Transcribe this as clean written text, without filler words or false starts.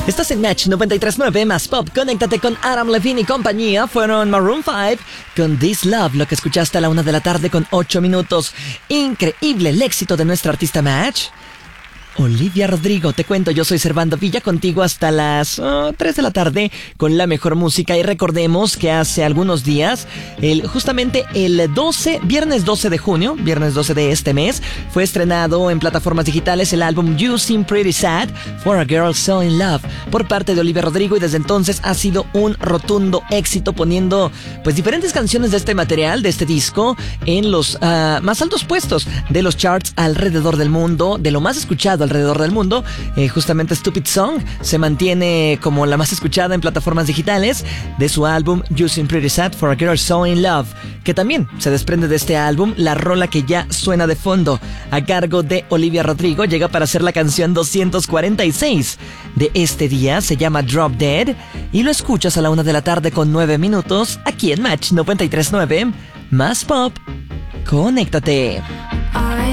Estás en Match 93.9 más Pop. Conéctate con Adam Levine y compañía. Fueron Maroon 5 con This Love, lo que escuchaste a la 1 de la tarde con 8 minutos. Increíble el éxito de nuestra artista Match. Olivia Rodrigo, te cuento, yo soy Servando Villa, contigo hasta las 3 de la tarde con la mejor música. Y recordemos que hace algunos días, justamente el viernes 12 de junio, viernes 12 de este mes, fue estrenado en plataformas digitales el álbum You Seem Pretty Sad for a Girl So In Love por parte de Olivia Rodrigo, y desde entonces ha sido un rotundo éxito, poniendo pues diferentes canciones de este material, de este disco, en los más altos puestos de los charts alrededor del mundo, de lo más escuchado alrededor del mundo. Justamente Stupid Song se mantiene como la más escuchada en plataformas digitales de su álbum You Seem Pretty Sad for a Girl So In Love, que también se desprende de este álbum. La rola que ya suena de fondo a cargo de Olivia Rodrigo llega para ser la canción 246 de este día, se llama Drop Dead, y lo escuchas a la 1 de la tarde con 9 minutos aquí en Match 93.9 más Pop. Conéctate. I